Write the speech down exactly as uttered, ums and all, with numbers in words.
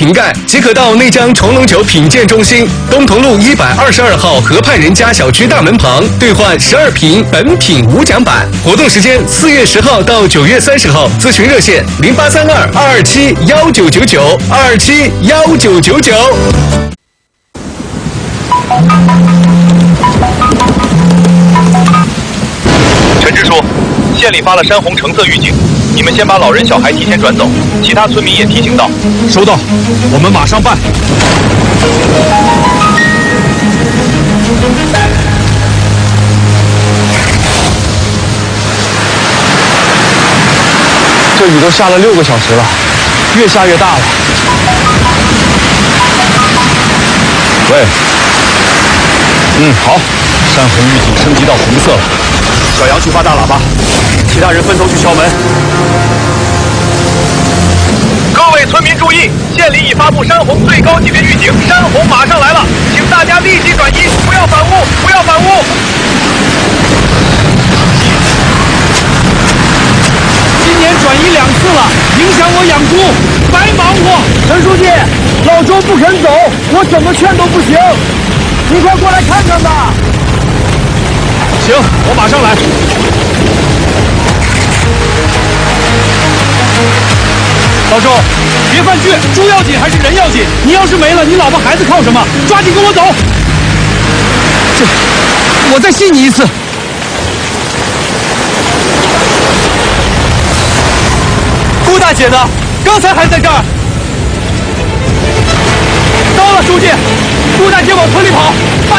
瓶盖，即可到内江重龙酒品鉴中心东桐路一百二十二号河畔人家小区大门旁兑换十二瓶本品无奖版。活动时间四月十号到九月三十号，咨询热线零八三二二二七幺九九九二二七幺九九九。 陈支书，县里发了山洪橙色预警，你们先把老人小孩提前转走，其他村民也提醒到。 收到，我们马上办。这雨都下了六个小时了，越下越大了。喂，嗯，好，山洪预警升级到红色了。小杨去发大喇叭，其他人分头去敲门。 各位村民注意，县里已发布山洪最高级别预警，山洪马上来了，请大家立即转移，不要反屋，不要反屋。 今年转移两次了，影响我养猪，白忙活。陈书记，老周不肯走，我怎么劝都不行，你快过来看看吧。行，我马上来。老周，别犯倔，猪要紧还是人要紧？你要是没了，你老婆孩子靠什么？抓紧跟我走。这，我再信你一次。顾大姐呢？刚才还在这儿。到了，书记，顾大姐往村里跑，把